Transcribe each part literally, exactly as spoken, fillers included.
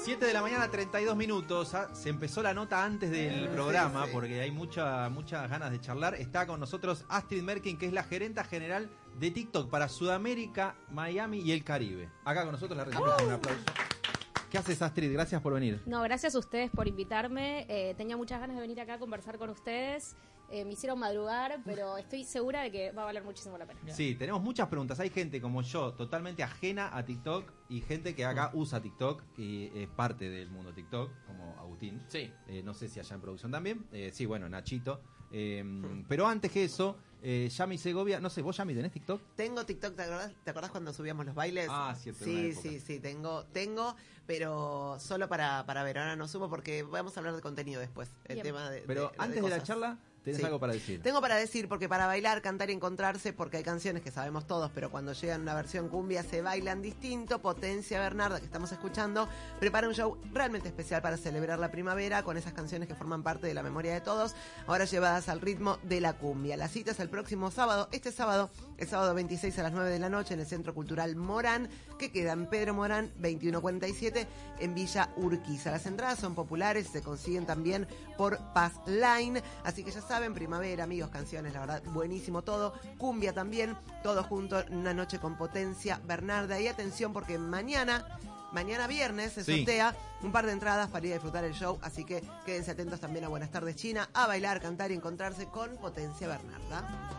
siete de la mañana, treinta y dos minutos. ¿Ah? Se empezó la nota antes del sí, programa sí. porque hay mucha, muchas ganas de charlar. Está con nosotros Astrid Merkin, que es la gerenta general de TikTok para Sudamérica, Miami y el Caribe. Acá con nosotros la recibimos. Un aplauso. ¿Qué haces, Astrid? Gracias por venir. No, gracias a ustedes por invitarme. Eh, tenía muchas ganas de venir acá a conversar con ustedes. Eh, me hicieron madrugar, pero estoy segura de que va a valer muchísimo la pena. Sí, tenemos muchas preguntas. Hay gente como yo, totalmente ajena a TikTok, y gente que acá usa TikTok y es parte del mundo TikTok, como Agustín. Sí. Eh, no sé si allá en producción también. Eh, sí, bueno, Nachito. Eh, pero antes que eso, eh, Yami Segovia, no sé, ¿vos, Yami, tenés TikTok? Tengo TikTok, ¿te acordás, ¿te acordás cuando subíamos los bailes? Ah, cierto. Sí, sí, sí, tengo, tengo, pero solo para, para ver, ahora no subo porque vamos a hablar de contenido después. El Bien. tema de, Pero de- antes de de la cosas. charla, tenés Sí. algo para decir. Tengo para decir, porque para bailar, cantar y encontrarse, porque hay canciones que sabemos todos, pero cuando llegan a una versión cumbia se bailan distinto. Potencia Bernarda, que estamos escuchando, prepara un show realmente especial para celebrar la primavera con esas canciones que forman parte de la memoria de todos, ahora llevadas al ritmo de la cumbia. La cita es el próximo sábado, este sábado, el sábado veintiséis a las nueve de la noche en el Centro Cultural Morán, que queda en Pedro Morán veintiuno cuarenta y siete en Villa Urquiza. Las entradas son populares, se consiguen también por Pass Line, así que ya saben, primavera, amigos, canciones, la verdad, buenísimo todo, cumbia también, todo junto, una noche con Potencia Bernarda. Y atención porque mañana, mañana viernes se Sí. sortea un par de entradas para ir a disfrutar el show, así que quédense atentos también a Buenas Tardes China, a bailar, cantar y encontrarse con Potencia Bernarda.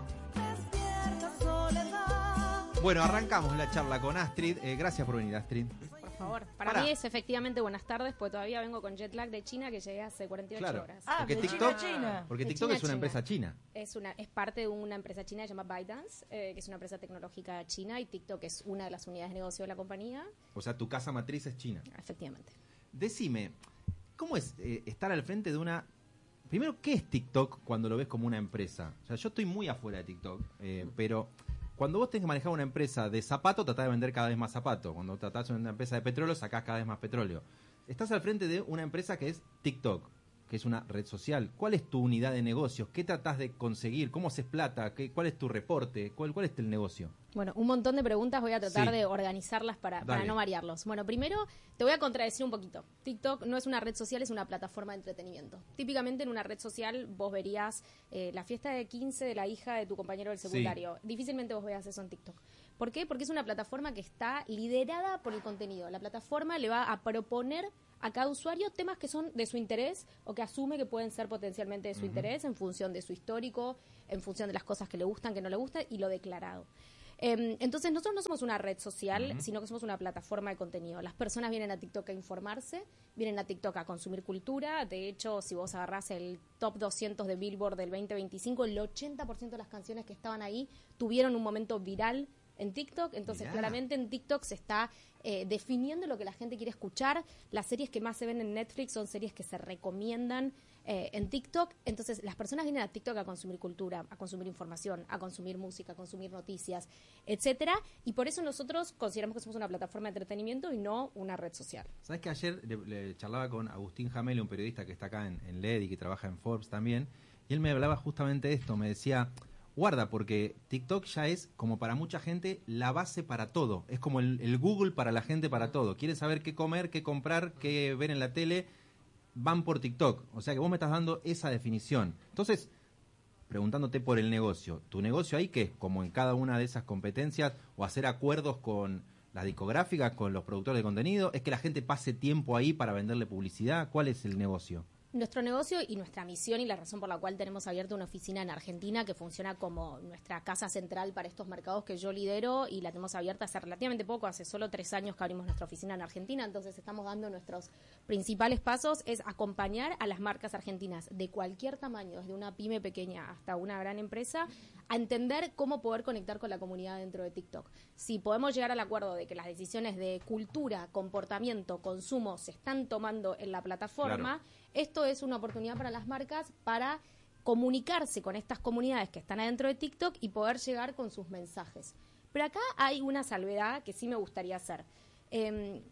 Bueno, arrancamos la charla con Astrid. Eh, gracias por venir, Astrid. Por favor. Para Pará. mí es efectivamente buenas tardes, porque todavía vengo con jet lag de China, que llegué hace cuarenta y ocho Claro. horas. Ah, porque de TikTok, China a China. porque De TikTok China es una a empresa china. Es una es parte de una empresa china que se llama ByteDance, eh, que es una empresa tecnológica china, y TikTok es una de las unidades de negocio de la compañía. O sea, tu casa matriz es china. Efectivamente. Decime, ¿cómo es eh, estar al frente de una... Primero, ¿qué es TikTok cuando lo ves como una empresa? O sea, yo estoy muy afuera de TikTok, eh, pero cuando vos tenés que manejar una empresa de zapato, tratás de vender cada vez más zapato. Cuando tratás de una empresa de petróleo, sacás cada vez más petróleo. Estás al frente de una empresa que es TikTok, que es una red social. ¿Cuál es tu unidad de negocios? ¿Qué tratás de conseguir? ¿Cómo haces plata? ¿Qué, ¿Cuál es tu reporte? ¿Cuál, cuál es el negocio? Bueno, un montón de preguntas, voy a tratar Sí. de organizarlas para, para Dale. no marearlos. Bueno, primero te voy a contradecir un poquito. TikTok no es una red social, es una plataforma de entretenimiento. Típicamente en una red social vos verías eh, la fiesta de quince de la hija de tu compañero del secundario. Difícilmente vos veas eso en TikTok. ¿Por qué? Porque es una plataforma que está liderada por el contenido. La plataforma le va a proponer a cada usuario temas que son de su interés o que asume que pueden ser potencialmente de su interés en función de su histórico, en función de las cosas que le gustan, que no le gustan y lo declarado. Eh, entonces nosotros no somos una red social, Ujú. sino que somos una plataforma de contenido. Las personas vienen a TikTok a informarse, vienen a TikTok a consumir cultura. De hecho, si vos agarrás el top doscientos de Billboard del veinte veinticinco, el ochenta por ciento de las canciones que estaban ahí tuvieron un momento viral en TikTok. Entonces, Mirá. claramente en TikTok se está eh, definiendo lo que la gente quiere escuchar. Las series que más se ven en Netflix son series que se recomiendan eh, en TikTok. Entonces, las personas vienen a TikTok a consumir cultura, a consumir información, a consumir música, a consumir noticias, etcétera. Y por eso nosotros consideramos que somos una plataforma de entretenimiento y no una red social. ¿Sabes que ayer le, le charlaba con Agustín Jamele, un periodista que está acá en, en L E D y que trabaja en Forbes también, y él me hablaba justamente de esto, me decía, guarda, porque TikTok ya es, como para mucha gente, la base para todo, es como el, el Google para la gente para todo, quieren saber qué comer, qué comprar, qué ver en la tele, van por TikTok, o sea que vos me estás dando esa definición. Entonces, preguntándote por el negocio, ¿tu negocio ahí qué es? Como en cada una de esas competencias, o hacer acuerdos con las discográficas, con los productores de contenido, ¿es que la gente pase tiempo ahí para venderle publicidad? ¿Cuál es el negocio? Nuestro negocio y nuestra misión y la razón por la cual tenemos abierta una oficina en Argentina que funciona como nuestra casa central para estos mercados que yo lidero, y la tenemos abierta hace relativamente poco, hace solo tres años que abrimos nuestra oficina en Argentina. Entonces estamos dando nuestros principales pasos, es acompañar a las marcas argentinas de cualquier tamaño, desde una pyme pequeña hasta una gran empresa, a entender cómo poder conectar con la comunidad dentro de TikTok. Si podemos llegar al acuerdo de que las decisiones de cultura, comportamiento, consumo se están tomando en la plataforma, Claro. esto es una oportunidad para las marcas para comunicarse con estas comunidades que están adentro de TikTok y poder llegar con sus mensajes. Pero acá hay una salvedad que sí me gustaría hacer. Eh,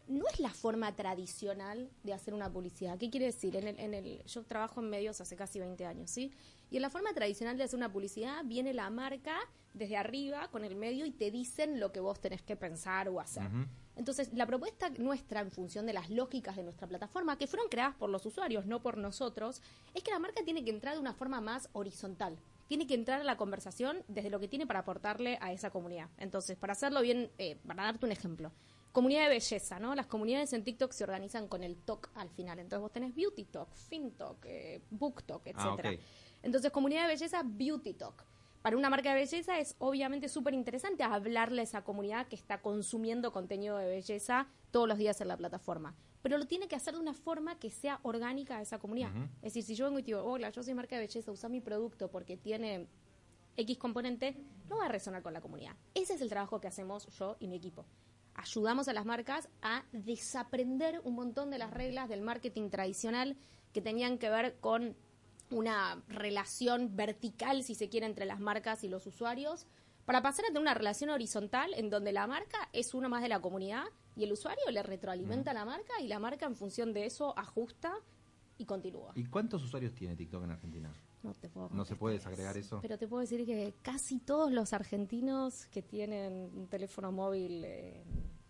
no es la forma tradicional de hacer una publicidad. ¿Qué quiere decir? En el, en el, yo trabajo en medios hace casi veinte años, ¿sí? Y en la forma tradicional de hacer una publicidad viene la marca desde arriba con el medio y te dicen lo que vos tenés que pensar o hacer. Uh-huh. Entonces, la propuesta nuestra, en función de las lógicas de nuestra plataforma, que fueron creadas por los usuarios, no por nosotros, es que la marca tiene que entrar de una forma más horizontal. Tiene que entrar a la conversación desde lo que tiene para aportarle a esa comunidad. Entonces, para hacerlo bien, eh, para darte un ejemplo, comunidad de belleza, ¿no? Las comunidades en TikTok se organizan con el talk al final. Entonces, vos tenés Beauty Talk, Fin Talk, eh, Book Talk, etcétera. Ah, okay. Entonces, comunidad de belleza, Beauty Talk. Para una marca de belleza es obviamente súper interesante hablarle a esa comunidad que está consumiendo contenido de belleza todos los días en la plataforma. Pero lo tiene que hacer de una forma que sea orgánica a esa comunidad. Uh-huh. Es decir, si yo vengo y te digo, hola, yo soy marca de belleza, usa mi producto porque tiene X componente, no va a resonar con la comunidad. Ese es el trabajo que hacemos yo y mi equipo. Ayudamos a las marcas a desaprender un montón de las reglas del marketing tradicional que tenían que ver con una relación vertical, si se quiere, entre las marcas y los usuarios, para pasar a tener una relación horizontal en donde la marca es uno más de la comunidad y el usuario le retroalimenta mm. a la marca y la marca en función de eso ajusta y continúa. ¿Y cuántos usuarios tiene TikTok en Argentina? No te puedo ¿No se puede desagregar eso? Pero te puedo decir que casi todos los argentinos que tienen un teléfono móvil... Eh,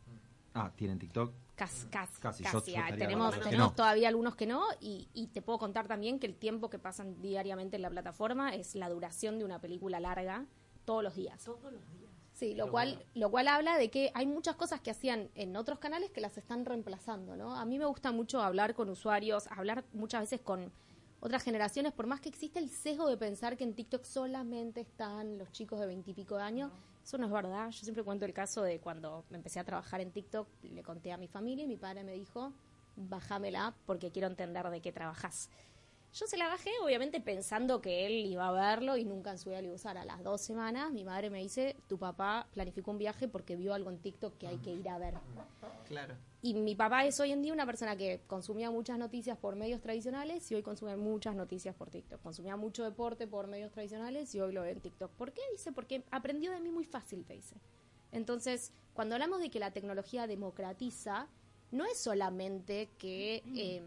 ah, ¿tienen TikTok? Casi, casi, casi. casi. Yo, yo tenemos tenemos no. todavía algunos que no y, y te puedo contar también que el tiempo que pasan diariamente en la plataforma es la duración de una película larga todos los días. Todos los días. Sí, lo Pero cual bueno. lo cual habla de que hay muchas cosas que hacían en otros canales que las están reemplazando, ¿no? A mí me gusta mucho hablar con usuarios, hablar muchas veces con otras generaciones, por más que existe el sesgo de pensar que en TikTok solamente están los chicos de veintipico de años. No. Eso no es verdad. Yo siempre cuento el caso de cuando empecé a trabajar en TikTok, le conté a mi familia y mi padre me dijo, bájamela porque quiero entender de qué trabajás. Yo se la bajé, obviamente pensando que él iba a verlo y nunca en su vida lo iba a usar. A las dos semanas, mi madre me dice, tu papá planificó un viaje porque vio algo en TikTok que hay que ir a ver. Claro. Y mi papá es hoy en día una persona que consumía muchas noticias por medios tradicionales y hoy consume muchas noticias por TikTok. Consumía mucho deporte por medios tradicionales y hoy lo ve en TikTok. ¿Por qué? Dice, porque aprendió de mí muy fácil, te dice. Entonces, cuando hablamos de que la tecnología democratiza, no es solamente que... Eh,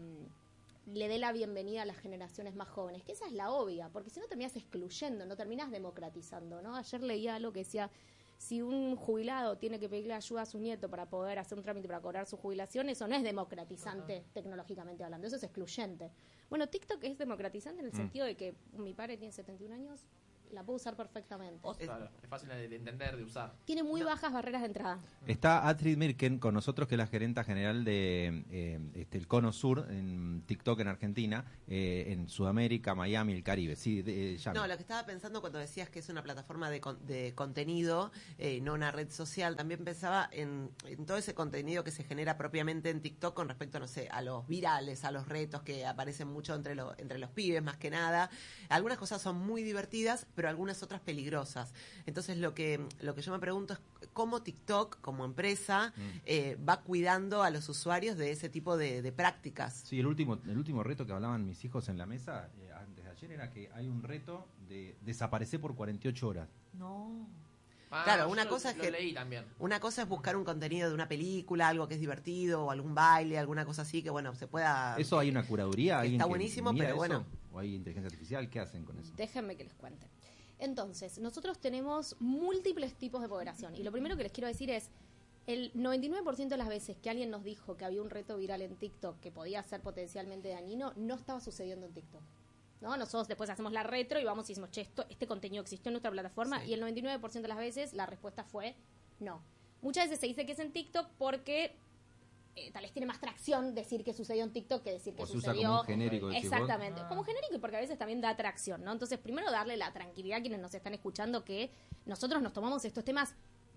le dé la bienvenida a las generaciones más jóvenes, que esa es la obvia, porque si no terminas excluyendo, no terminas democratizando, ¿no? Ayer leía algo que decía, si un jubilado tiene que pedirle ayuda a su nieto para poder hacer un trámite para cobrar su jubilación, eso no es democratizante, uh-huh. tecnológicamente hablando, eso es excluyente. Bueno, TikTok es democratizante en el mm. sentido de que mi padre tiene setenta y un años, la puedo usar perfectamente. Claro, es fácil de entender, de usar. Tiene muy no. bajas barreras de entrada. Está Astrid Mirken con nosotros, que es la gerenta general de eh, este, el Cono Sur, en TikTok en Argentina, eh, en Sudamérica, Miami, el Caribe. Sí, de, eh, no, lo que estaba pensando cuando decías que es una plataforma de, con, de contenido, eh, no una red social, también pensaba en, en todo ese contenido que se genera propiamente en TikTok con respecto, no sé, a los virales, a los retos que aparecen mucho entre, lo, entre los pibes, más que nada. Algunas cosas son muy divertidas, pero algunas otras peligrosas. Entonces lo que lo que yo me pregunto es cómo TikTok como empresa mm. eh, va cuidando a los usuarios de ese tipo de, de prácticas. Sí, el último el último reto que hablaban mis hijos en la mesa eh, antes de ayer era que hay un reto de desaparecer por cuarenta y ocho horas. No. Ah, claro, una cosa lo, es que lo leí también. Una cosa es buscar un contenido de una película, algo que es divertido, o algún baile, alguna cosa así que bueno, se pueda. Eso hay una curaduría, está buenísimo, pero eso? bueno. ¿O hay inteligencia artificial? ¿Qué hacen con eso? Déjenme que les cuente. Entonces, nosotros tenemos múltiples tipos de moderación. Y lo primero que les quiero decir es, el noventa y nueve por ciento de las veces que alguien nos dijo que había un reto viral en TikTok que podía ser potencialmente dañino, no estaba sucediendo en TikTok. ¿No? Nosotros después hacemos la retro y vamos y decimos, che, esto, este contenido existió en nuestra plataforma, sí. Y el noventa y nueve por ciento de las veces la respuesta fue no. Muchas veces se dice que es en TikTok porque... Eh, tal vez tiene más tracción decir que sucedió en TikTok que decir que o se sucedió. Usa como un genérico, exactamente, ah. como genérico, y porque a veces también da atracción, ¿no? Entonces, primero darle la tranquilidad a quienes nos están escuchando que nosotros nos tomamos estos temas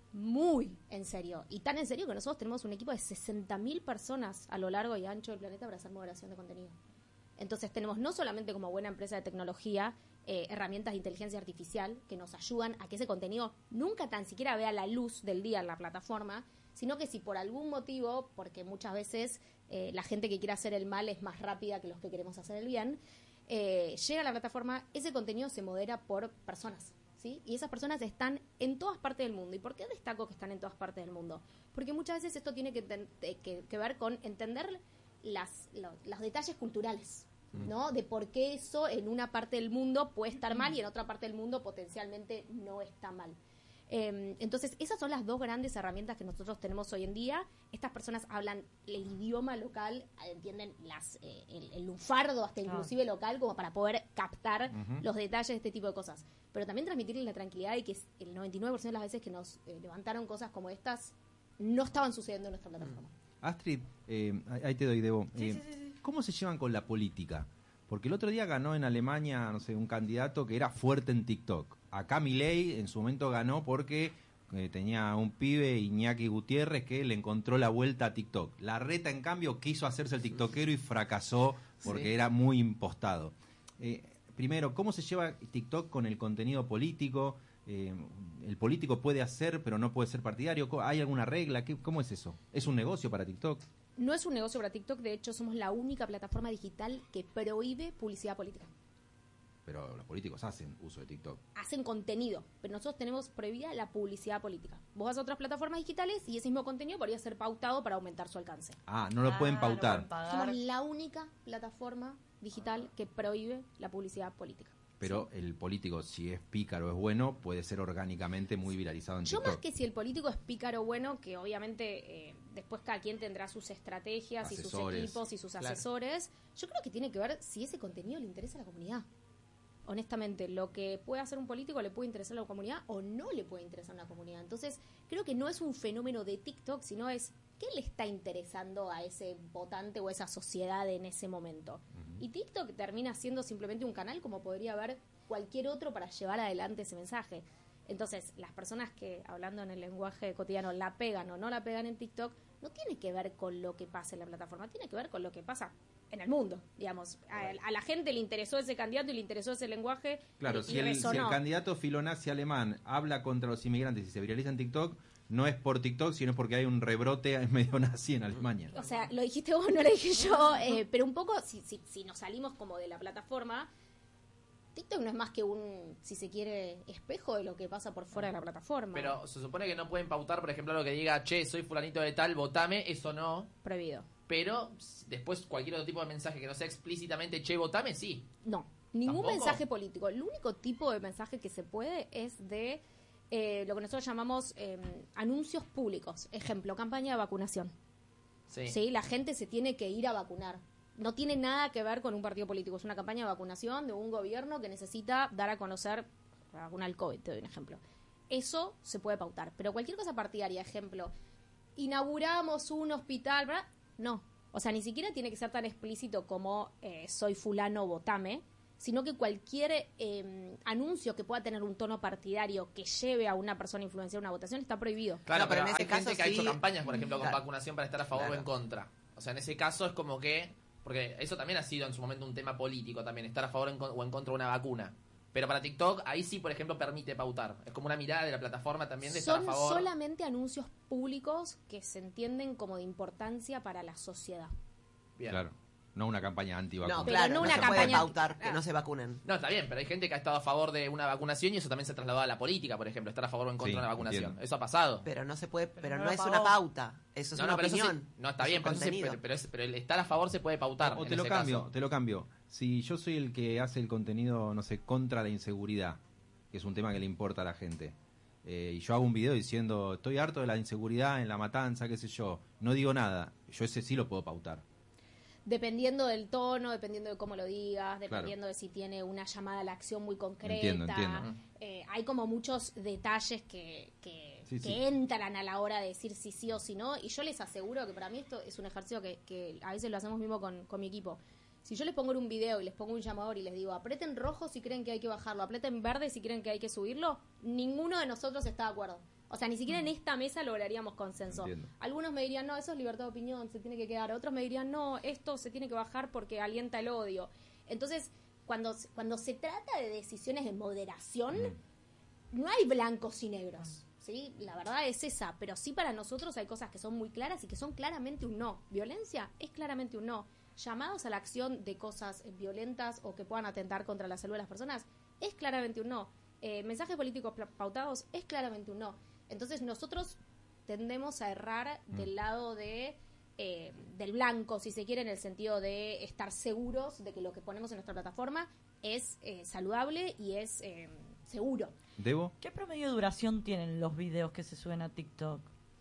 muy en serio, y tan en serio que nosotros tenemos un equipo de sesenta mil personas a lo largo y ancho del planeta para hacer moderación de contenido. Entonces tenemos no solamente como buena empresa de tecnología eh, herramientas de inteligencia artificial que nos ayudan a que ese contenido nunca tan siquiera vea la luz del día en la plataforma, sino que si por algún motivo, porque muchas veces eh, la gente que quiere hacer el mal es más rápida que los que queremos hacer el bien, eh, llega a la plataforma, ese contenido se modera por personas, ¿sí? Y esas personas están en todas partes del mundo. ¿Y por qué destaco que están en todas partes del mundo? Porque muchas veces esto tiene que, que, que ver con entender las, los, los detalles culturales, ¿no? De por qué eso en una parte del mundo puede estar mal y en otra parte del mundo potencialmente no está mal. Eh, entonces, esas son las dos grandes herramientas que nosotros tenemos hoy en día. Estas personas hablan el idioma local, entienden las eh, el, el lunfardo hasta inclusive ah. local, como para poder captar uh-huh. los detalles de este tipo de cosas. Pero también transmitirles la tranquilidad de que el noventa y nueve por ciento de las veces que nos eh, levantaron cosas como estas no estaban sucediendo en nuestra plataforma. Astrid, eh, ahí te doy, Debo. Sí, eh, sí, sí, sí. ¿Cómo se llevan con la política? Porque el otro día ganó en Alemania, no sé, un candidato que era fuerte en TikTok. Acá Milei en su momento ganó porque eh, tenía un pibe, Iñaki Gutiérrez, que le encontró la vuelta a TikTok. La Reta, en cambio, quiso hacerse el tiktokero y fracasó porque sí. era muy impostado. Eh, primero, ¿cómo se lleva TikTok con el contenido político? Eh, ¿El político puede hacer, pero no puede ser partidario? ¿Hay alguna regla? ¿Qué, ¿Cómo es eso? ¿Es un negocio para TikTok? No es un negocio para TikTok, de hecho somos la única plataforma digital que prohíbe publicidad política. Pero los políticos hacen uso de TikTok. Hacen contenido, pero nosotros tenemos prohibida la publicidad política. Vos vas a otras plataformas digitales y ese mismo contenido podría ser pautado para aumentar su alcance. Ah, no lo ah, pueden pautar. No pueden Somos la única plataforma digital que prohíbe la publicidad política. Pero sí. el político, si es pícaro, es bueno, puede ser orgánicamente muy viralizado en Yo TikTok. Más que si el político es pícaro o bueno, que obviamente eh, después cada quien tendrá sus estrategias asesores. Y sus equipos y sus claro. asesores, yo creo que tiene que ver si ese contenido le interesa a la comunidad. Honestamente, lo que puede hacer un político le puede interesar a la comunidad o no le puede interesar a una comunidad. Entonces, creo que no es un fenómeno de TikTok, sino es qué le está interesando a ese votante o a esa sociedad en ese momento. Uh-huh. Y TikTok termina siendo simplemente un canal como podría haber cualquier otro para llevar adelante ese mensaje. Entonces, las personas que, hablando en el lenguaje cotidiano, la pegan o no la pegan en TikTok, no tiene que ver con lo que pasa en la plataforma, tiene que ver con lo que pasa en el mundo, digamos. A, a la gente le interesó ese candidato y le interesó ese lenguaje. Claro, y, si, y el, si el candidato filonazi alemán habla contra los inmigrantes y se viraliza en TikTok, no es por TikTok, sino porque hay un rebrote medio nazi en Alemania. O sea, lo dijiste vos, no lo dije yo, eh, pero un poco, si, si, si nos salimos como de la plataforma, TikTok no es más que un, si se quiere, espejo de lo que pasa por fuera de la plataforma. Pero se supone que no pueden pautar, por ejemplo, lo que diga, che, soy fulanito de tal, votame, eso no. Prohibido. Pero después cualquier otro tipo de mensaje que no sea explícitamente, che, votame, sí. No, ningún ¿Tampoco? mensaje político. El único tipo de mensaje que se puede es de eh, lo que nosotros llamamos eh, anuncios públicos. Ejemplo, campaña de vacunación. Sí. Sí, la gente se tiene que ir a vacunar. No tiene nada que ver con un partido político. Es una campaña de vacunación de un gobierno que necesita dar a conocer la vacuna al COVID, te doy un ejemplo. Eso se puede pautar. Pero cualquier cosa partidaria, ejemplo, inauguramos un hospital, ¿verdad? No. O sea, ni siquiera tiene que ser tan explícito como eh, soy fulano, votame, sino que cualquier eh, anuncio que pueda tener un tono partidario que lleve a una persona a influenciar una votación está prohibido. Claro, no, pero, pero en hay ese caso gente que sí. ha hecho campañas, por ejemplo, con claro. vacunación para estar a favor Claro. o en contra. O sea, en ese caso es como que... Porque eso también ha sido en su momento un tema político también, estar a favor en, o en contra de una vacuna. Pero para TikTok, ahí sí, por ejemplo, permite pautar. Es como una mirada de la plataforma también de Son estar a favor. Son solamente anuncios públicos que se entienden como de importancia para la sociedad. Bien. Claro, no una campaña antivacuna. No, Pero claro, no no, una se puede campaña- pautar que Ah. no se vacunen. No, está bien, pero hay gente que ha estado a favor de una vacunación y eso también se ha trasladado a la política, por ejemplo, estar a favor o en contra Sí, de una vacunación. entiendo. Eso ha pasado. Pero no se puede, pero, Pero no no lo es pagó. una pauta, eso es no, una no, pero eso opinión. sí- no, está es bien, un pero, eso sí- contenido. pero, pero es- pero el estar a favor se puede pautar. O en te lo ese cambio, caso. te lo cambio. Si yo soy el que hace el contenido, no sé, contra la inseguridad, que es un tema que le importa a la gente, eh, y yo hago un video diciendo, estoy harto de la inseguridad en la matanza, qué sé yo, no digo nada, yo ese sí lo puedo pautar. Dependiendo del tono, dependiendo de cómo lo digas, dependiendo Claro. de si tiene una llamada a la acción muy concreta. Entiendo, entiendo. Eh, hay como muchos detalles que, que, Sí, que sí. entran a la hora de decir si sí o si no. Y yo les aseguro que para mí esto es un ejercicio que, que a veces lo hacemos mismo con, con mi equipo. Si yo les pongo en un video y les pongo un llamador y les digo, aprieten rojo si creen que hay que bajarlo, aprieten verde si creen que hay que subirlo, ninguno de nosotros está de acuerdo. O sea, ni siquiera en esta mesa lograríamos consenso. Entiendo. Algunos me dirían, no, eso es libertad de opinión, se tiene que quedar. Otros me dirían, no, esto se tiene que bajar porque alienta el odio. Entonces, cuando, cuando se trata de decisiones de moderación, Mm. no hay blancos y negros. ¿Sí? La verdad es esa, pero sí para nosotros hay cosas que son muy claras y que son claramente un no. Violencia es claramente un no. Llamados a la acción de cosas violentas o que puedan atentar contra la salud de las personas es claramente un no. Eh, mensajes políticos pautados es claramente un no. Entonces nosotros tendemos a errar mm. del lado de eh, del blanco, si se quiere, en el sentido de estar seguros de que lo que ponemos en nuestra plataforma es eh, saludable y es eh, seguro. ¿Debo? ¿Qué promedio de duración tienen los videos que se suben a TikTok?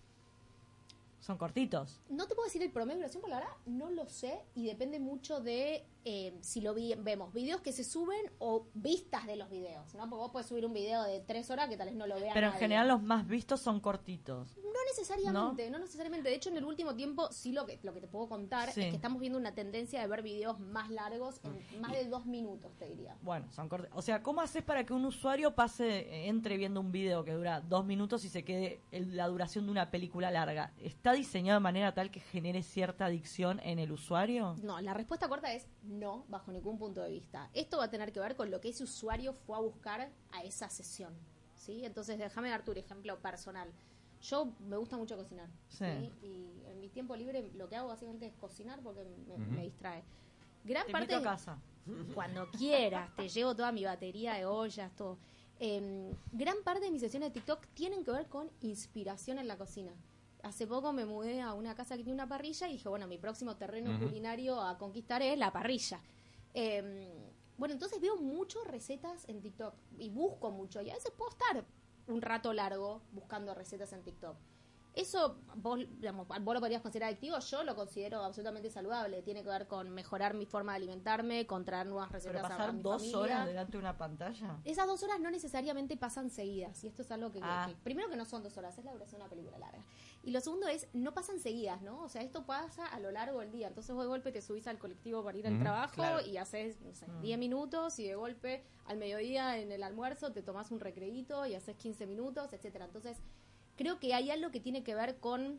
Son cortitos. No te puedo decir el promedio de duración, por la verdad no lo sé y depende mucho de eh, si lo vi, vemos videos que se suben o vistas de los videos, ¿no? Porque vos puedes subir un video de tres horas que tal vez no lo vea Pero en nadie. general los más vistos son cortitos. No necesariamente, ¿no? ¿No? no necesariamente. De hecho, en el último tiempo, sí lo que lo que te puedo contar Sí. es que estamos viendo una tendencia de ver videos más largos, en más de dos minutos, te diría. Bueno, son cortitos. O sea, ¿cómo haces para que un usuario pase, eh, entre viendo un video que dura dos minutos y se quede el- la duración de una película larga? ¿Está diseñado de manera tal que genere cierta adicción en el usuario? No, la respuesta corta es no, bajo ningún punto de vista. Esto va a tener que ver con lo que ese usuario fue a buscar a esa sesión, ¿sí? Entonces, déjame darte un ejemplo personal. Yo me gusta mucho cocinar, Sí. ¿sí? Y en mi tiempo libre lo que hago básicamente es cocinar porque me, Ujú. me distrae. Gran Te parte invito a casa. cuando quieras, te llevo toda mi batería de ollas, todo. Eh, gran parte de mis sesiones de TikTok tienen que ver con inspiración en la cocina. Hace poco me mudé a una casa que tiene una parrilla y dije, bueno, mi próximo terreno Ujú. culinario a conquistar es la parrilla. Eh, bueno, entonces veo muchas recetas en TikTok y busco mucho y a veces puedo estar un rato largo buscando recetas en TikTok. Eso vos, digamos, vos lo podrías considerar adictivo, yo lo considero absolutamente saludable. Tiene que ver con mejorar mi forma de alimentarme, con traer nuevas Pero recetas a, a pasar mi dos familia. horas delante de una pantalla. Esas dos horas no necesariamente pasan seguidas, y esto es algo que, Ah. que- primero que no son dos horas, es la duración de una película larga. Y lo segundo es, no pasan seguidas, ¿no? O sea, esto pasa a lo largo del día. Entonces vos de golpe te subís al colectivo para ir al Ujú, trabajo claro. y haces, no sé, Mm. diez minutos y de golpe al mediodía en el almuerzo te tomás un recreíto y haces quince minutos, etcétera. Entonces, creo que hay algo que tiene que ver con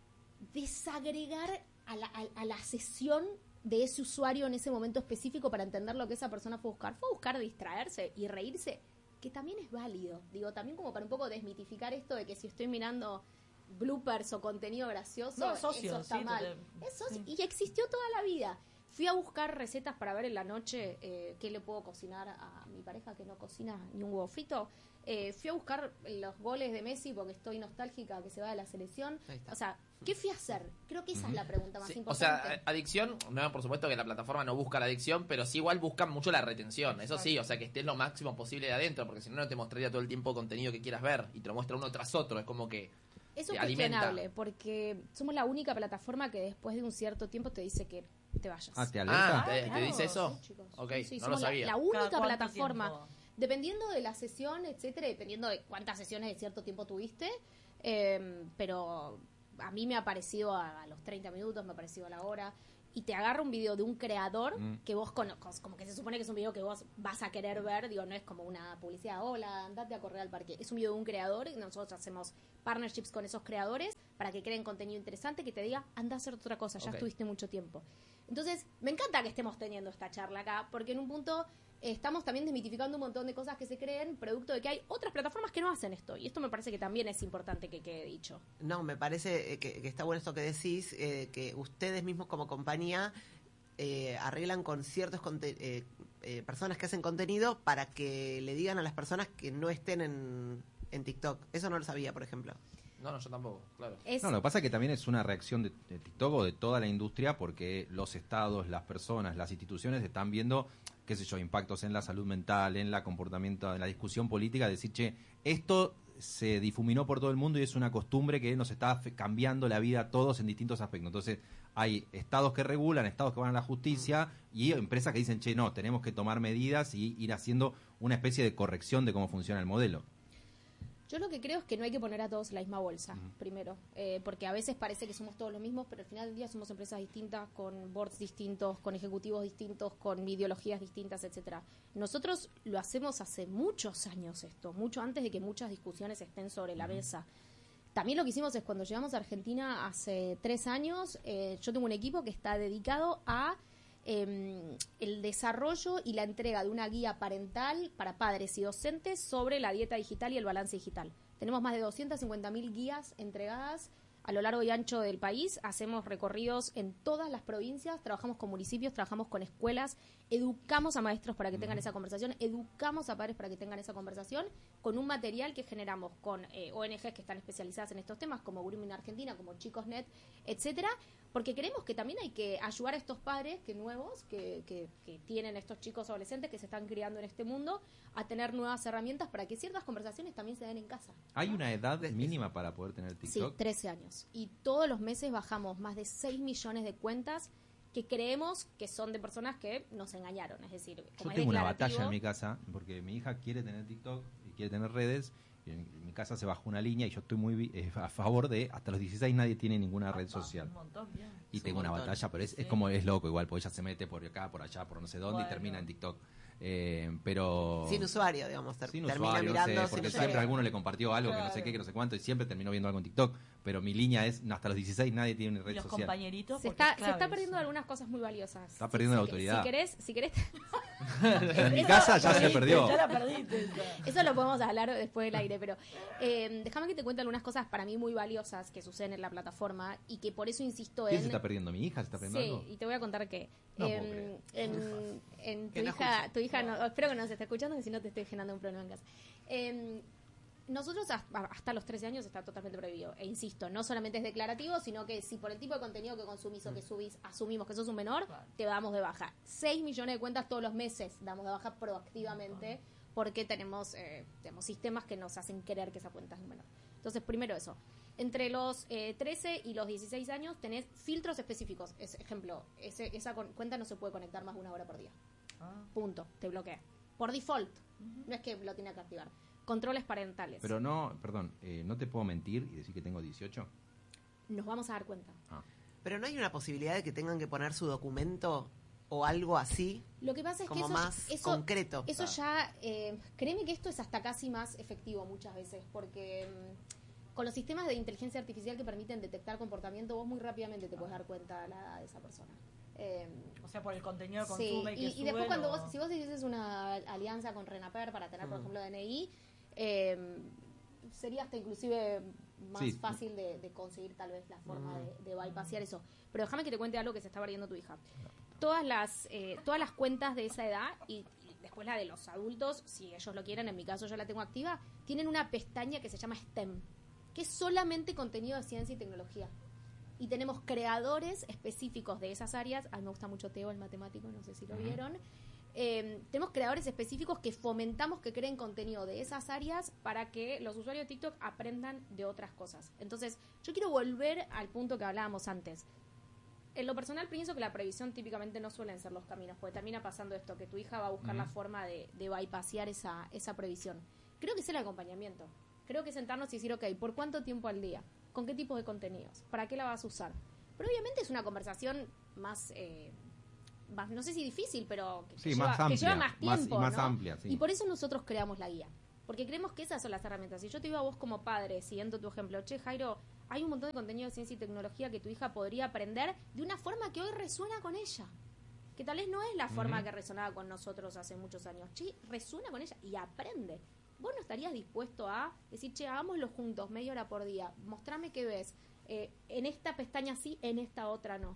desagregar a la, a, a la sesión de ese usuario en ese momento específico para entender lo que esa persona fue a buscar. Fue a buscar distraerse y reírse, que también es válido. Digo, también como para un poco desmitificar esto de que si estoy mirando bloopers o contenido gracioso, No, es ocio, eso está sí, mal. total. Es ocio, Sí. y existió toda la vida. Fui a buscar recetas para ver en la noche eh, qué le puedo cocinar a mi pareja que no cocina ni un huevo frito. Eh, fui a buscar los goles de Messi porque estoy nostálgica que se va de la selección. Ahí está. O sea, ¿qué fui a hacer? Creo que esa es la pregunta más Sí, o importante. sea, adicción, no, por supuesto que la plataforma no busca la adicción, pero sí igual buscan mucho la retención. Eso sí, o sea, que estés lo máximo posible de adentro, porque si no, no te mostraría todo el tiempo contenido que quieras ver y te lo muestra uno tras otro. Es como que Eso te es alimenta. cuestionable, porque somos la única plataforma que después de un cierto tiempo te dice que te vayas. Ah, ¿te Ah, alerta? ¿te, te Claro, dice eso? sí, chicos. Ok, Sí, sí, no lo somos la- sabía. La, ¿Cada única cuánto plataforma. tiempo? Dependiendo de la sesión, etcétera, dependiendo de cuántas sesiones de cierto tiempo tuviste, eh, pero a mí me ha parecido a, a los treinta minutos, me ha parecido a la hora, y te agarra un video de un creador Mm. que vos conozcas, como que se supone que es un video que vos vas a querer ver, digo, no es como una publicidad, hola, andate a correr al parque, es un video de un creador y nosotros hacemos partnerships con esos creadores para que creen contenido interesante que te diga, anda a hacer otra cosa, ya Ok. estuviste mucho tiempo. Entonces, me encanta que estemos teniendo esta charla acá, porque en un punto eh, estamos también desmitificando un montón de cosas que se creen, producto de que hay otras plataformas que no hacen esto. Y esto me parece que también es importante que quede dicho. No, me parece eh, que, que está bueno esto que decís, eh, que ustedes mismos como compañía eh, arreglan con ciertos conte- eh, eh, personas que hacen contenido para que le digan a las personas que no estén en, en TikTok. Eso no lo sabía, por ejemplo. No, no, yo tampoco, claro. Es, No, lo que pasa es que también es una reacción de, de TikTok o de toda la industria porque los estados, las personas, las instituciones están viendo, qué sé yo, impactos en la salud mental, en la comportamiento, en la discusión política, decir, che, esto se difuminó por todo el mundo y es una costumbre que nos está fe- cambiando la vida a todos en distintos aspectos. Entonces, hay estados que regulan, estados que van a la justicia y empresas que dicen, che, no, tenemos que tomar medidas y ir haciendo una especie de corrección de cómo funciona el modelo. Yo lo que creo es que no hay que poner a todos en la misma bolsa, primero, eh, porque a veces parece que somos todos los mismos, pero al final del día somos empresas distintas, con boards distintos, con ejecutivos distintos, con ideologías distintas, etcétera. Nosotros lo hacemos hace muchos años esto, mucho antes de que muchas discusiones estén sobre la mesa. También lo que hicimos es cuando llegamos a Argentina hace tres años, eh, yo tengo un equipo que está dedicado a eh, el desarrollo y la entrega de una guía parental para padres y docentes sobre la dieta digital y el balance digital. Tenemos más de doscientas cincuenta mil guías entregadas a lo largo y ancho del país, hacemos recorridos en todas las provincias, trabajamos con municipios, trabajamos con escuelas, educamos a maestros para que tengan esa conversación, educamos a padres para que tengan esa conversación, con un material que generamos con eh, O N Ges que están especializadas en estos temas, como Grooming Argentina, como Chicos.net, etcétera, porque creemos que también hay que ayudar a estos padres que nuevos, que, que, que tienen estos chicos adolescentes que se están criando en este mundo, a tener nuevas herramientas para que ciertas conversaciones también se den en casa. ¿Hay una edad mínima para poder tener TikTok? Sí, trece años. Y todos los meses bajamos más de seis millones de cuentas que creemos que son de personas que nos engañaron. Es decir, como Yo es tengo una declarativo, batalla en mi casa porque mi hija quiere tener TikTok y quiere tener redes. Y en, en mi casa se bajó una línea y yo estoy muy eh, a favor de hasta los dieciséis nadie tiene ninguna red social. Un montón, bien. Y Es tengo un una montón. batalla, pero es, Sí. es como es loco igual, porque ella se mete por acá, por allá, por no sé dónde Bueno. y termina en TikTok. Eh, pero Sin usuario, digamos. ter- sin termina usuario, no mirando sé, sin porque usuario. siempre alguno le compartió algo que no sé Claro. qué, que no sé cuánto, y siempre terminó viendo algo en TikTok. Pero mi línea es, no, hasta los dieciséis nadie tiene una Y red los social. compañeritos. se porque está, es se clave está eso. perdiendo algunas cosas muy valiosas. Está perdiendo la Si- autoridad. Si querés, si querés En mi casa ya se Perdiste, perdió. Ya la perdiste. esa. eso lo podemos hablar después del aire, pero eh, déjame que te cuente algunas cosas para mí muy valiosas que suceden en la plataforma y que por eso insisto ¿Quién en... se está perdiendo? ¿Mi hija se está perdiendo Sí, algo? y te voy a contar que No em, puedo creer. en, en tu Que no hija, escuche. tu hija no, espero que nos esté escuchando, que si no te estoy generando un problema en casa. Em, nosotros hasta, hasta los trece años está totalmente prohibido. E insisto, no solamente es declarativo, sino que si por el tipo de contenido que consumís o que subís asumimos que sos un menor, Claro. te damos de baja. seis millones de cuentas todos los meses damos de baja proactivamente porque tenemos, eh, tenemos sistemas que nos hacen creer que esa cuenta es un menor. Entonces, primero eso. Entre los eh, trece y los dieciséis años tenés filtros específicos. Es, ejemplo, ese, esa con- cuenta no se puede conectar más de una hora por día. Ah. Punto. Te bloquea. Por default. No es que lo tiene que activar. Controles parentales. Pero no, perdón, eh, ¿no te puedo mentir y decir que tengo dieciocho? Nos vamos a dar cuenta. Ah. Pero no hay una posibilidad de que tengan que poner su documento o algo así, Lo que pasa es como que eso, más eso, concreto. eso ya, eh, créeme que esto es hasta casi más efectivo muchas veces, porque mm, con los sistemas de inteligencia artificial que permiten detectar comportamiento, vos muy rápidamente te puedes dar cuenta de la edad de esa persona. Eh, O sea, por el contenido que sí, consume y que y, y después suben, cuando o- vos, si vos hicieses una alianza con Renaper para tener, por Mm. ejemplo, D N I, eh, sería hasta inclusive más Sí. fácil de, de conseguir tal vez la forma Mm. de, de bypassear eso. Pero déjame que te cuente algo que se está perdiendo tu hija. Todas las, eh, todas las cuentas de esa edad y, y después la de los adultos, si ellos lo quieren, en mi caso yo la tengo activa, tienen una pestaña que se llama STEM, que es solamente contenido de ciencia y tecnología. Y tenemos creadores específicos de esas áreas. A mí me gusta mucho Teo, el matemático, no sé si lo Ujú. vieron. Eh, tenemos creadores específicos que fomentamos que creen contenido de esas áreas para que los usuarios de TikTok aprendan de otras cosas. Entonces, yo quiero volver al punto que hablábamos antes. En lo personal pienso que la previsión típicamente no suelen ser los caminos, porque termina pasando esto, que tu hija va a buscar la Ujú. forma de, de bypassear esa, esa previsión. Creo que es el acompañamiento. Creo que sentarnos y decir, ok, ¿por cuánto tiempo al día? ¿Con qué tipo de contenidos? ¿Para qué la vas a usar? Pero obviamente es una conversación más, eh, más no sé si difícil, pero que, que Sí, lleva, más que amplia, lleva más más- y tiempo. más ¿no? amplia, sí. Y por eso nosotros creamos la guía. Porque creemos que esas son las herramientas. Si yo te digo a vos como padre, siguiendo tu ejemplo, che, Jairo, hay un montón de contenido de ciencia y tecnología que tu hija podría aprender de una forma que hoy resuena con ella. Que tal vez no es la forma Ujú. que resonaba con nosotros hace muchos años. Che, resuena con ella y aprende. ¿Vos no estarías dispuesto a decir, che, hagámoslo juntos, media hora por día? Mostrame qué ves. Eh, en esta pestaña sí, en esta otra no.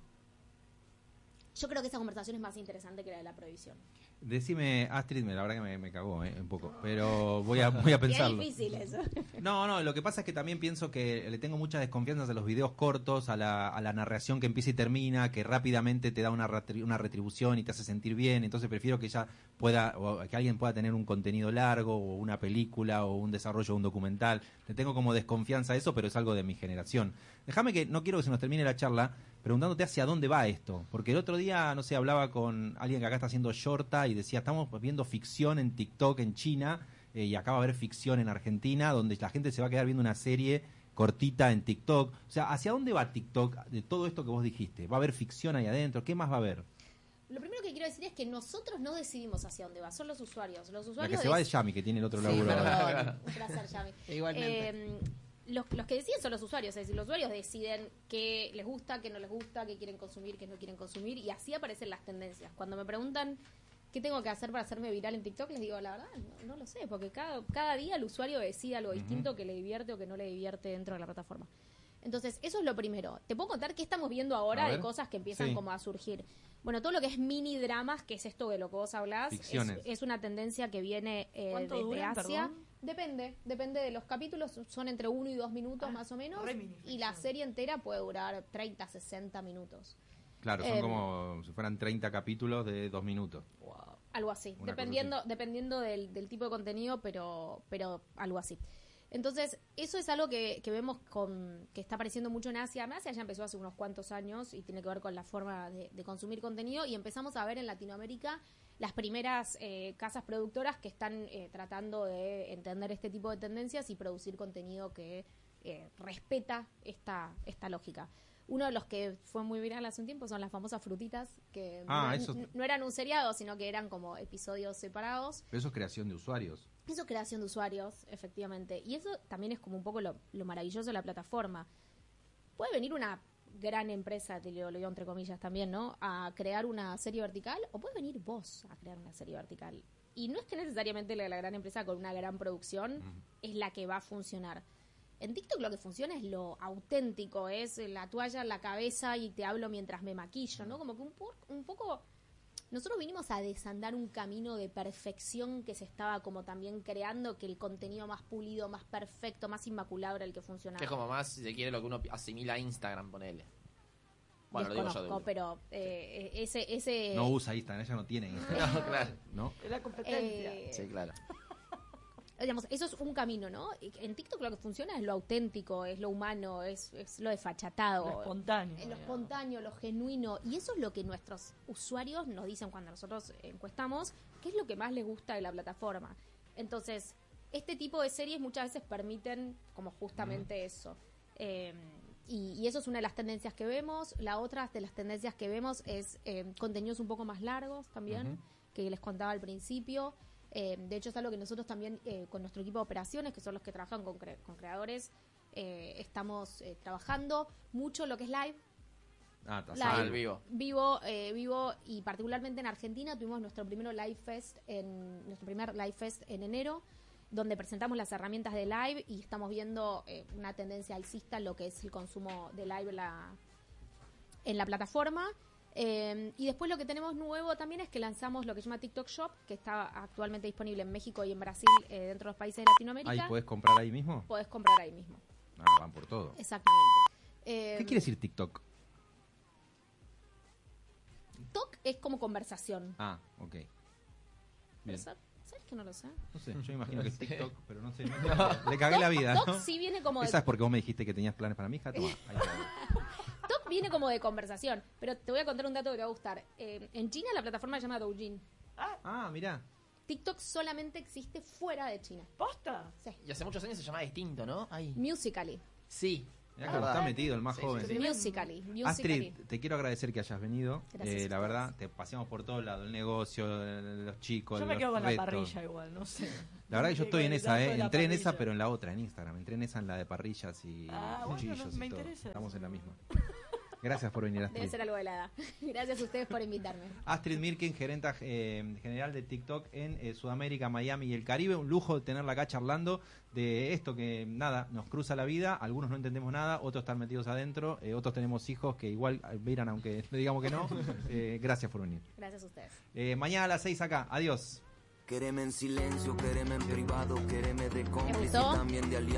Yo creo que esa conversación es más interesante que la de la prohibición. Decime, Astrid, me- la verdad que me, me cagó eh, un poco, pero voy a, voy a Y es pensarlo. difícil eso. No, no, lo que pasa es que también pienso que le tengo mucha desconfianza a los videos cortos, a la, a la narración que empieza y termina, que rápidamente te da una, retri- una retribución y te hace sentir bien, entonces prefiero que ella pueda, o que alguien pueda tener un contenido largo, o una película, o un desarrollo de un documental. Le tengo como desconfianza a eso, pero es algo de mi generación. Déjame que, no quiero que se nos termine la charla, preguntándote hacia dónde va esto, porque el otro día, no sé, hablaba con alguien que acá está haciendo shorta y decía, estamos viendo ficción en TikTok en China, eh, y acaba de haber ficción en Argentina, donde la gente se va a quedar viendo una serie cortita en TikTok. O sea, ¿hacia dónde va TikTok de todo esto que vos dijiste? ¿Va a haber ficción ahí adentro? ¿Qué más va a haber? Lo primero que quiero decir es que nosotros no decidimos hacia dónde va, son los usuarios. Los La usuarios que se va dec- es Yami, que tiene el otro Sí, laburo. perdón. Un placer, Yami. Igualmente. Eh, los, los que deciden son los usuarios, es decir, los usuarios deciden qué les gusta, qué no les gusta, qué quieren consumir, qué no quieren consumir, y así aparecen las tendencias. Cuando me preguntan qué tengo que hacer para hacerme viral en TikTok, les digo, la verdad, no, no lo sé, porque cada, cada día el usuario decide algo distinto que le divierte o que no le divierte dentro de la plataforma. Entonces, eso es lo primero. Te puedo contar qué estamos viendo ahora A de ver. cosas que empiezan Sí. como a surgir. Bueno, todo lo que es mini dramas, que es esto de lo que vos hablás, es, Ficciones. es una tendencia que viene eh, ¿Cuánto desde duran, Asia. perdón? Depende, depende de los capítulos, son entre uno y dos minutos Ah, más o menos, re mini y la ficción. serie entera puede durar treinta, sesenta minutos. Claro, son Em, como si fueran treinta capítulos de dos minutos. Algo así, Una dependiendo cosa así. dependiendo del, del tipo de contenido, pero pero algo así. Entonces, eso es algo que, que vemos con que está apareciendo mucho en Asia. Asia ya empezó hace unos cuantos años y tiene que ver con la forma de, de consumir contenido, y empezamos a ver en Latinoamérica las primeras eh, casas productoras que están eh, tratando de entender este tipo de tendencias y producir contenido que eh, respeta esta, esta lógica. Uno de los que fue muy viral hace un tiempo son las famosas frutitas, que Ah, no, eso- eran, no eran un seriado, sino que eran como episodios separados. Pero eso es creación de usuarios. Eso es creación de usuarios, efectivamente. Y eso también es como un poco lo, lo maravilloso de la plataforma. Puede venir una gran empresa, te lo, lo digo entre comillas también, ¿no? A crear una serie vertical, o puede venir vos a crear una serie vertical. Y no es que necesariamente la, la gran empresa con una gran producción es la que va a funcionar. En TikTok lo que funciona es lo auténtico, es la toalla en la cabeza y te hablo mientras me maquillo, ¿no? Como que un, po- un poco... Nosotros vinimos a desandar un camino de perfección que se estaba como también creando, que el contenido más pulido, más perfecto, más inmaculado era el que funcionaba. Que es como más, si se quiere, lo que uno asimila a Instagram, ponele. Bueno, lo digo yo de Desconozco, uno. pero eh, ese... ese No usa Instagram, ella no tiene Instagram, No, claro. ¿no? Es la competencia. eh, Sí, claro. digamos, eso es un camino, ¿no? Y En TikTok lo que funciona es lo auténtico, es lo humano, es, es lo desfachatado. Lo espontáneo. Eh, Lo digamos. espontáneo, lo genuino. Y eso es lo que nuestros usuarios nos dicen cuando nosotros encuestamos, qué es lo que más les gusta de la plataforma. Entonces, este tipo de series muchas veces permiten como justamente eso. Eh, y, y eso es una de las tendencias que vemos. La otra de las tendencias que vemos es eh, contenidos un poco más largos también, Ujú. que les contaba al principio. Eh, de hecho, es algo que nosotros también, eh, con nuestro equipo de operaciones, que son los que trabajan con, cre- con creadores, eh, estamos eh, trabajando mucho lo que es live. Ah, está Live. Ah, salvo. el vivo. Vivo, eh, vivo y particularmente en Argentina tuvimos nuestro primero Live Fest, en nuestro primer Live Fest en enero, donde presentamos las herramientas de live y estamos viendo eh, una tendencia alcista en lo que es el consumo de live en la, en la plataforma. Eh, y después lo que tenemos nuevo también es que lanzamos lo que se llama TikTok Shop, que está actualmente disponible en México y en Brasil, eh, dentro de los países de Latinoamérica. Ahí puedes comprar ahí mismo. Podés comprar ahí mismo. Ah, van por todo. Exactamente. Eh, ¿Qué quiere decir TikTok? TikTok es como conversación. Ah, ok. Bien. ¿Sabes que no lo sé? No sé, yo imagino que es Sí. TikTok, pero no sé. no sé. Le cagué la vida, TikTok ¿no? sí viene como de Esa es porque vos me dijiste que tenías planes para mi hija. Toma, ahí está. TikTok viene como de conversación, pero te voy a contar un dato que te va a gustar. Eh, en China la plataforma se llama Douyin. Ah, mirá. TikTok solamente existe fuera de China. ¿Posta? Sí. Y hace muchos años se llamaba distinto, ¿no? Ay. Musical.ly. Sí. Mirá cómo está metido el más Sí, joven. sí, sí. Musical.ly. Musical.ly. Astrid, te quiero agradecer que hayas venido. Gracias Eh, a la ustedes. verdad, te paseamos por todo lado, el negocio, los chicos, Yo me los quedo con la retos. parrilla igual, no sé. La verdad que yo Me estoy quedo en con el esa, dato eh. de la Entré en esa, parrilla. pero en la otra, en Instagram. Entré en esa, en la de parrillas y Ah, bueno, cuchillos no, y me todo. interesa Estamos eso. en la misma. Gracias por venir, Debe Astrid. ser algo de la edad. Gracias a ustedes por invitarme. Astrid Mirken, gerenta eh, general de TikTok en eh, Sudamérica, Miami y el Caribe. Un lujo tenerla acá charlando de esto que, nada, nos cruza la vida. Algunos no entendemos nada, otros están metidos adentro, eh, otros tenemos hijos que igual miran aunque le digamos que no. Eh, gracias por venir. Gracias a ustedes. Eh, mañana a las seis acá. Adiós. Quéreme en silencio, quéreme en privado, quéreme de cómplice y gustó? también de aliado.